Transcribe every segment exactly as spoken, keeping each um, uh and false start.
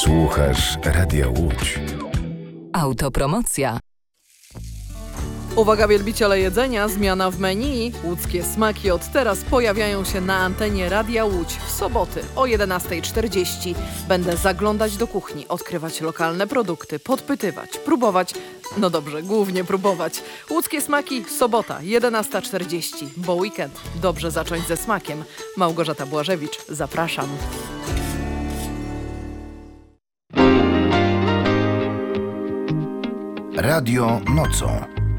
Słuchasz Radia Łódź. Autopromocja. Uwaga wielbiciele jedzenia, zmiana w menu. Łódzkie smaki od teraz pojawiają się na antenie Radia Łódź w soboty o jedenasta czterdzieści. Będę zaglądać do kuchni, odkrywać lokalne produkty, podpytywać, próbować. No dobrze, głównie próbować. Łódzkie smaki, sobota, jedenasta czterdzieści, bo weekend dobrze zacząć ze smakiem. Małgorzata Błażewicz, zapraszam. Radio Nocą.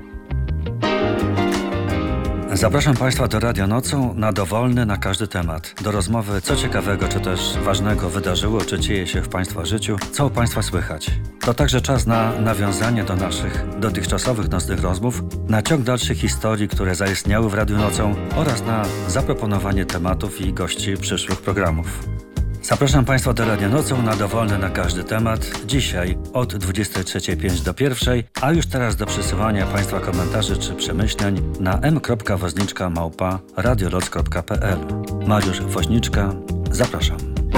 Zapraszam Państwa do Radio Nocą na dowolny, na każdy temat. Do rozmowy, co ciekawego czy też ważnego wydarzyło, czy dzieje się w Państwa życiu, co u Państwa słychać. To także czas na nawiązanie do naszych dotychczasowych nocnych rozmów, na ciąg dalszych historii, które zaistniały w Radiu Nocą oraz na zaproponowanie tematów i gości przyszłych programów. Zapraszam Państwa do Radia Nocą na dowolny na każdy temat. Dzisiaj od dwudziestej trzeciej pięć do pierwszej, a już teraz do przesyłania Państwa komentarzy czy przemyśleń na m kropka woźniczka małpa radioloc kropka p l. Mariusz Woźniczka, zapraszam.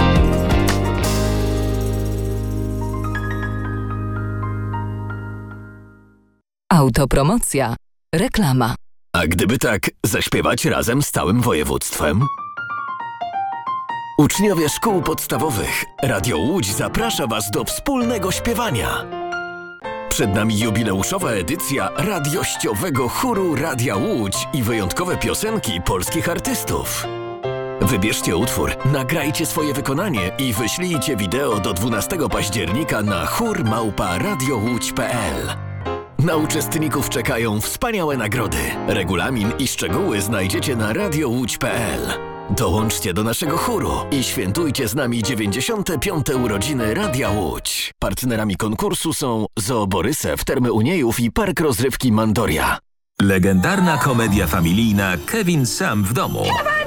Autopromocja. Reklama. A gdyby tak zaśpiewać razem z całym województwem? Uczniowie szkół podstawowych, Radio Łódź zaprasza Was do wspólnego śpiewania. Przed nami jubileuszowa edycja radiościowego chóru Radia Łódź i wyjątkowe piosenki polskich artystów. Wybierzcie utwór, nagrajcie swoje wykonanie i wyślijcie wideo do dwunastego października na chór małpa radiołódź kropka p l. Na uczestników czekają wspaniałe nagrody. Regulamin i szczegóły znajdziecie na radiołódź kropka p l. Dołączcie do naszego chóru i świętujcie z nami dziewięćdziesiąte piąte urodziny Radia Łódź. Partnerami konkursu są Zoo Borysew, Termy Uniejów i Park Rozrywki Mandoria. Legendarna komedia familijna Kevin sam w domu.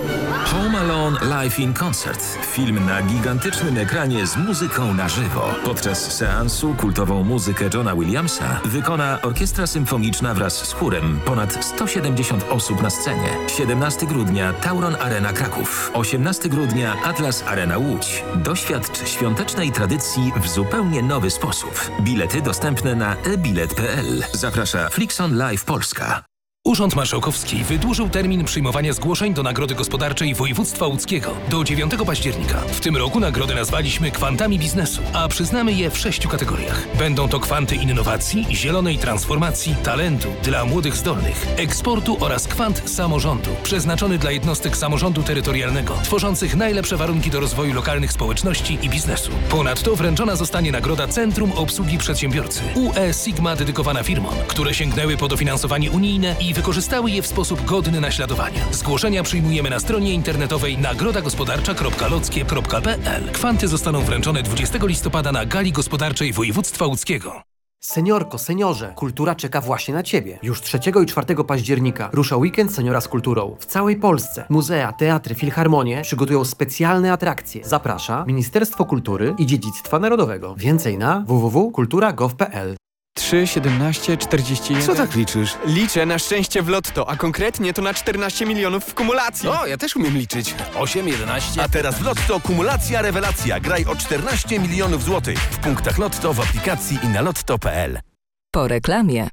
Home Alone Live in Concert. Film na gigantycznym ekranie z muzyką na żywo. Podczas seansu kultową muzykę Johna Williamsa wykona Orkiestra Symfoniczna wraz z chórem. Ponad sto siedemdziesiąt osób na scenie. siedemnastego grudnia Tauron Arena Kraków. osiemnastego grudnia Atlas Arena Łódź. Doświadcz świątecznej tradycji w zupełnie nowy sposób. Bilety dostępne na e bilet kropka p l. Zaprasza Flixon Live Polska. Urząd Marszałkowski wydłużył termin przyjmowania zgłoszeń do Nagrody Gospodarczej Województwa Łódzkiego do dziewiątego października. W tym roku nagrody nazwaliśmy kwantami biznesu, a przyznamy je w sześciu kategoriach. Będą to kwanty innowacji, zielonej transformacji, talentu dla młodych zdolnych, eksportu oraz kwant samorządu, przeznaczony dla jednostek samorządu terytorialnego, tworzących najlepsze warunki do rozwoju lokalnych społeczności i biznesu. Ponadto wręczona zostanie nagroda Centrum Obsługi Przedsiębiorcy U E Sigma dedykowana firmom, które sięgnęły po dofinansowanie unijne i wykorzystały je w sposób godny naśladowania. Zgłoszenia przyjmujemy na stronie internetowej nagroda gospodarcza kropka lockie kropka p l. Kwanty zostaną wręczone dwudziestego listopada na Gali Gospodarczej Województwa Łódzkiego. Seniorko, seniorze, kultura czeka właśnie na Ciebie. Już trzeciego i czwartego października rusza weekend Seniora z kulturą. W całej Polsce muzea, teatry, filharmonie przygotują specjalne atrakcje. Zaprasza Ministerstwo Kultury i Dziedzictwa Narodowego. Więcej na w w w kropka kultura kropka gov kropka p l. trzy, siedemnaście, czterdzieści jeden. Co tak liczysz? Liczę na szczęście w lotto, a konkretnie to na czternaście milionów w kumulacji. O, ja też umiem liczyć. osiem, jedenaście. A teraz w lotto kumulacja rewelacja. Graj o czternaście milionów złotych. W punktach lotto, w aplikacji i na lotto kropka p l. Po reklamie.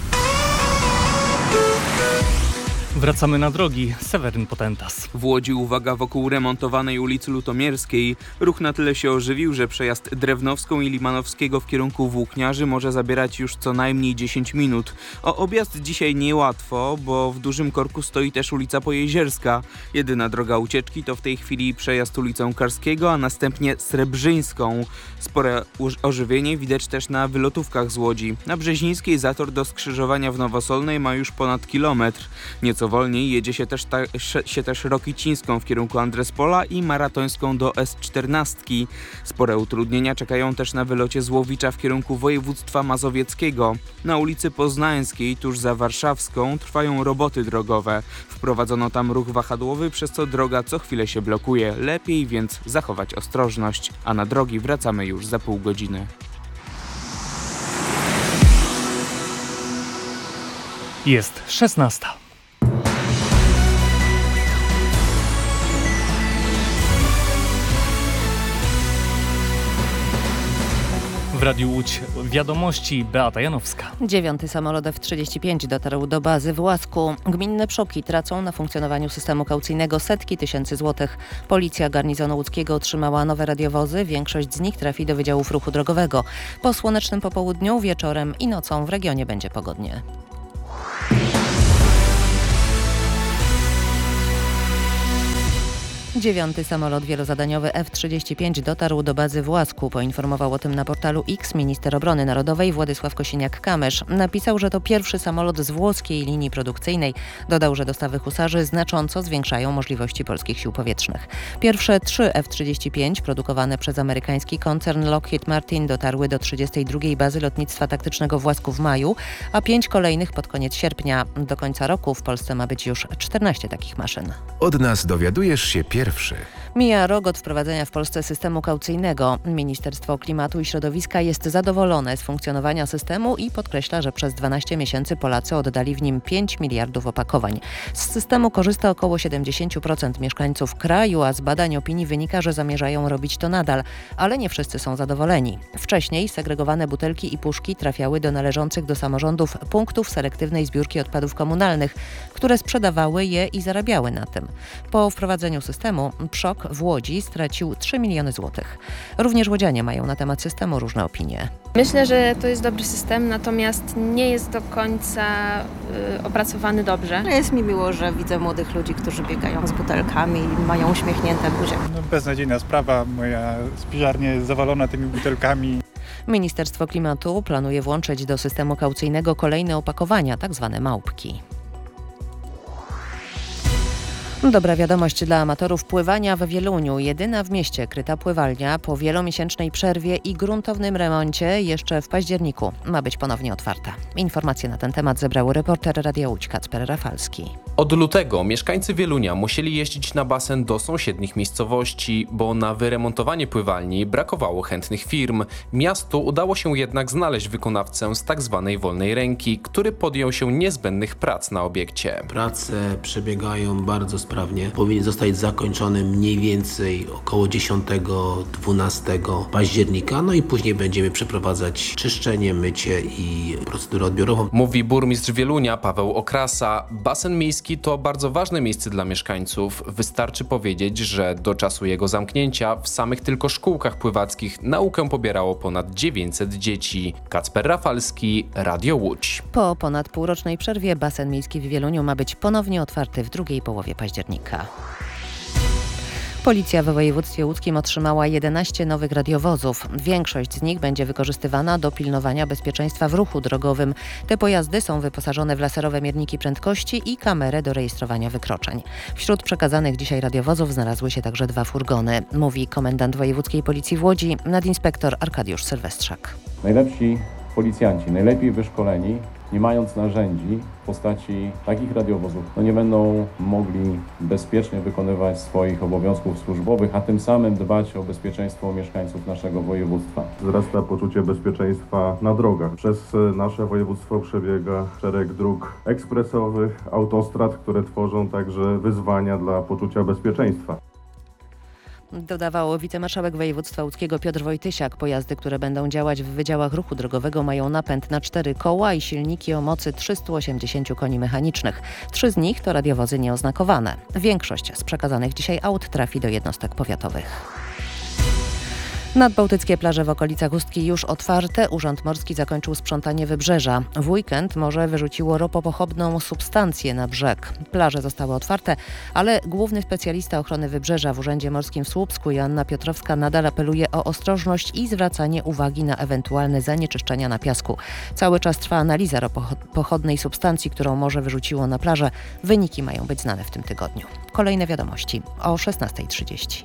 Wracamy na drogi. Seweryn Potentas. W Łodzi uwaga wokół remontowanej ulicy Lutomierskiej. Ruch na tyle się ożywił, że przejazd Drewnowską i Limanowskiego w kierunku Włókniarzy może zabierać już co najmniej dziesięć minut. O objazd dzisiaj niełatwo, bo w dużym korku stoi też ulica Pojezierska. Jedyna droga ucieczki to w tej chwili przejazd ulicą Karskiego, a następnie Srebrzyńską. Spore ożywienie widać też na wylotówkach z Łodzi. Na Brzezińskiej zator do skrzyżowania w Nowosolnej ma już ponad kilometr. Nieco wolniej jedzie się też, ta, się też Rokicińską w kierunku Andrespola i Maratońską do S czternaście. Spore utrudnienia czekają też na wylocie z Łowicza w kierunku województwa mazowieckiego. Na ulicy Poznańskiej, tuż za Warszawską, trwają roboty drogowe. Wprowadzono tam ruch wahadłowy, przez co droga co chwilę się blokuje. Lepiej więc zachować ostrożność. A na drogi wracamy już za pół godziny. Jest szesnasta. W Radiu Łódź wiadomości Beata Janowska. Dziewiąty samolot F trzydzieści pięć dotarł do bazy w Łasku. Gminne Przółki tracą na funkcjonowaniu systemu kaucyjnego setki tysięcy złotych. Policja garnizonu łódzkiego otrzymała nowe radiowozy. Większość z nich trafi do wydziałów ruchu drogowego. Po słonecznym popołudniu, wieczorem i nocą w regionie będzie pogodnie. Dziewiąty samolot wielozadaniowy F trzydzieści pięć dotarł do bazy w Łasku. Poinformował o tym na portalu X minister obrony narodowej Władysław Kosiniak-Kamysz. Napisał, że to pierwszy samolot z włoskiej linii produkcyjnej. Dodał, że dostawy husarzy znacząco zwiększają możliwości polskich sił powietrznych. Pierwsze trzy F trzydzieści pięć produkowane przez amerykański koncern Lockheed Martin dotarły do trzydziestej drugiej bazy lotnictwa taktycznego w Łasku w maju, a pięć kolejnych pod koniec sierpnia. Do końca roku w Polsce ma być już czternaście takich maszyn. Od nas dowiadujesz się pierwszy. Mija rok od wprowadzenia w Polsce systemu kaucyjnego. Ministerstwo Klimatu i Środowiska jest zadowolone z funkcjonowania systemu i podkreśla, że przez dwanaście miesięcy Polacy oddali w nim pięć miliardów opakowań. Z systemu korzysta około siedemdziesiąt procent mieszkańców kraju, a z badań opinii wynika, że zamierzają robić to nadal, ale nie wszyscy są zadowoleni. Wcześniej segregowane butelki i puszki trafiały do należących do samorządów punktów selektywnej zbiórki odpadów komunalnych, które sprzedawały je i zarabiały na tym. Po wprowadzeniu systemu Przok w Łodzi stracił trzy miliony złotych. Również łodzianie mają na temat systemu różne opinie. Myślę, że to jest dobry system, natomiast nie jest do końca y, opracowany dobrze. Jest mi miło, że widzę młodych ludzi, którzy biegają z butelkami i mają uśmiechnięte buzie. No, beznadziejna sprawa. Moja spiżarnia jest zawalona tymi butelkami. Ministerstwo Klimatu planuje włączyć do systemu kaucyjnego kolejne opakowania, tak zwane małpki. Dobra wiadomość dla amatorów pływania w Wieluniu. Jedyna w mieście kryta pływalnia po wielomiesięcznej przerwie i gruntownym remoncie jeszcze w październiku ma być ponownie otwarta. Informacje na ten temat zebrał reporter Radia Łódź Kacper Rafalski. Od lutego mieszkańcy Wielunia musieli jeździć na basen do sąsiednich miejscowości, bo na wyremontowanie pływalni brakowało chętnych firm. Miastu udało się jednak znaleźć wykonawcę z tak zwanej wolnej ręki, który podjął się niezbędnych prac na obiekcie. Prace przebiegają bardzo sprawnie. Powinien zostać zakończony mniej więcej około dziesiątego dwunastego października, no i później będziemy przeprowadzać czyszczenie, mycie i procedurę odbiorową. Mówi burmistrz Wielunia Paweł Okrasa. Basen miejski to bardzo ważne miejsce dla mieszkańców. Wystarczy powiedzieć, że do czasu jego zamknięcia w samych tylko szkółkach pływackich naukę pobierało ponad dziewięćset dzieci. Kacper Rafalski, Radio Łódź. Po ponad półrocznej przerwie basen miejski w Wieluniu ma być ponownie otwarty w drugiej połowie października. Policja w województwie łódzkim otrzymała jedenaście nowych radiowozów. Większość z nich będzie wykorzystywana do pilnowania bezpieczeństwa w ruchu drogowym. Te pojazdy są wyposażone w laserowe mierniki prędkości i kamerę do rejestrowania wykroczeń. Wśród przekazanych dzisiaj radiowozów znalazły się także dwa furgony, mówi komendant wojewódzkiej policji w Łodzi, nadinspektor Arkadiusz Sylwestrzak. Najlepsi policjanci, najlepiej wyszkoleni, nie mając narzędzi w postaci takich radiowozów, no nie będą mogli bezpiecznie wykonywać swoich obowiązków służbowych, a tym samym dbać o bezpieczeństwo mieszkańców naszego województwa. Wzrasta poczucie bezpieczeństwa na drogach. Przez nasze województwo przebiega szereg dróg ekspresowych, autostrad, które tworzą także wyzwania dla poczucia bezpieczeństwa. Dodawał wicemarszałek województwa łódzkiego Piotr Wojtysiak. Pojazdy, które będą działać w wydziałach ruchu drogowego, mają napęd na cztery koła i silniki o mocy trzystu osiemdziesięciu koni mechanicznych. Trzy z nich to radiowozy nieoznakowane. Większość z przekazanych dzisiaj aut trafi do jednostek powiatowych. Nadbałtyckie plaże w okolicach Ustki już otwarte. Urząd Morski zakończył sprzątanie wybrzeża. W weekend morze wyrzuciło ropopochodną substancję na brzeg. Plaże zostały otwarte, ale główny specjalista ochrony wybrzeża w Urzędzie Morskim w Słupsku, Joanna Piotrowska, nadal apeluje o ostrożność i zwracanie uwagi na ewentualne zanieczyszczenia na piasku. Cały czas trwa analiza ropopochodnej substancji, którą morze wyrzuciło na plażę. Wyniki mają być znane w tym tygodniu. Kolejne wiadomości o szesnasta trzydzieści.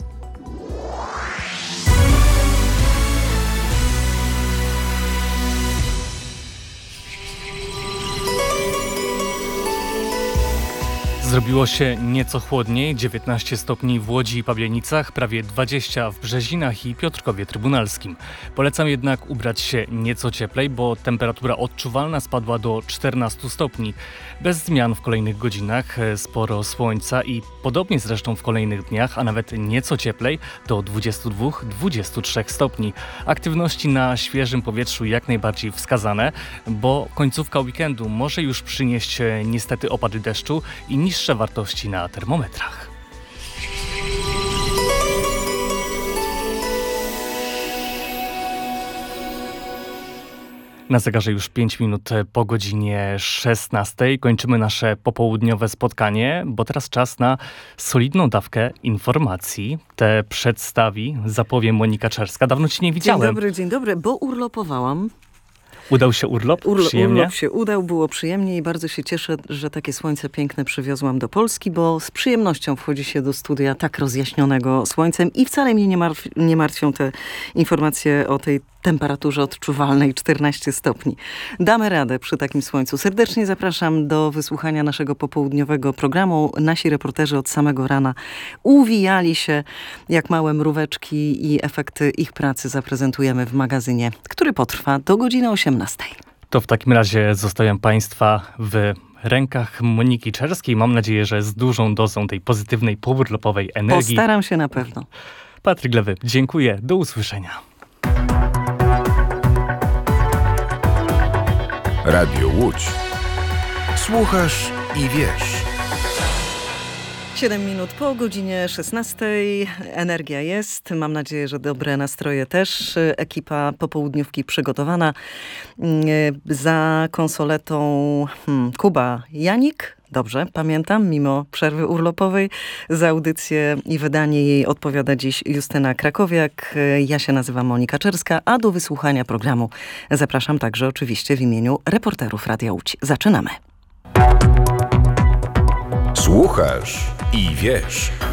Z Zrobiło się nieco chłodniej, dziewiętnaście stopni w Łodzi i Pabianicach, prawie dwadzieścia w Brzezinach i Piotrkowie Trybunalskim. Polecam jednak ubrać się nieco cieplej, bo temperatura odczuwalna spadła do czternastu stopni. Bez zmian w kolejnych godzinach, sporo słońca i podobnie zresztą w kolejnych dniach, a nawet nieco cieplej do dwudziestu dwóch do dwudziestu trzech stopni. Aktywności na świeżym powietrzu jak najbardziej wskazane, bo końcówka weekendu może już przynieść niestety opady deszczu i niższe wartości na termometrach. Na zegarze już pięć minut po godzinie szesnastej. Kończymy nasze popołudniowe spotkanie, bo teraz czas na solidną dawkę informacji. Te przedstawi, zapowie Monika Czerska. Dawno Ci nie widziałem. Dzień dobry, dzień dobry, bo urlopowałam. Udał się urlop? Urlo, Przyjemnie? Urlop się udał, było przyjemnie i bardzo się cieszę, że takie słońce piękne przywiozłam do Polski, bo z przyjemnością wchodzi się do studia tak rozjaśnionego słońcem i wcale mnie nie, martw, nie martwią te informacje o tej temperaturze odczuwalnej czternaście stopni. Damy radę przy takim słońcu. Serdecznie zapraszam do wysłuchania naszego popołudniowego programu. Nasi reporterzy od samego rana uwijali się jak małe mróweczki i efekty ich pracy zaprezentujemy w magazynie, który potrwa do godziny osiemnastej. To w takim razie zostawiam Państwa w rękach Moniki Czerskiej. Mam nadzieję, że z dużą dozą tej pozytywnej, pourlopowej energii. Postaram się na pewno. Patryk Lewy, dziękuję. Do usłyszenia. Radio Łódź. Słuchasz i wiesz. siedem minut po godzinie szesnastej. Energia jest. Mam nadzieję, że dobre nastroje też. Ekipa popołudniówki przygotowana. Za konsoletą hmm, Kuba Janik. Dobrze, pamiętam, mimo przerwy urlopowej. Za audycję i wydanie jej odpowiada dziś Justyna Krakowiak. Ja się nazywam Monika Czerska, a do wysłuchania programu zapraszam także oczywiście w imieniu reporterów Radia Łódź. Zaczynamy. Słuchasz i wiesz.